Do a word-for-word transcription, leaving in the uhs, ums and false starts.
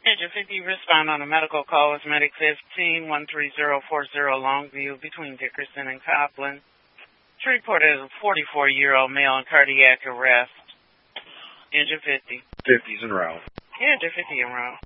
Engine fifty, respond on a medical call with Medic fifteen, one three zero four zero Longview between Dickerson and Copland. To report a forty-four-year-old male in cardiac arrest. Engine fifty. fifty's en route. Engine fifty en route.